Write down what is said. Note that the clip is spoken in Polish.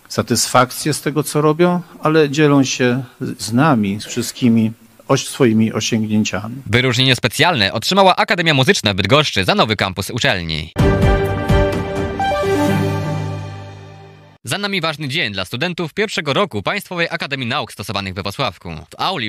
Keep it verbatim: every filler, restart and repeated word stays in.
satysfakcję z tego, co robią, ale dzielą się z nami, z wszystkimi, swoimi osiągnięciami. Wyróżnienie specjalne otrzymała Akademia Muzyczna w Bydgoszczy za nowy kampus uczelni. Za nami ważny dzień dla studentów pierwszego roku Państwowej Akademii Nauk Stosowanych we Włocławku. W auli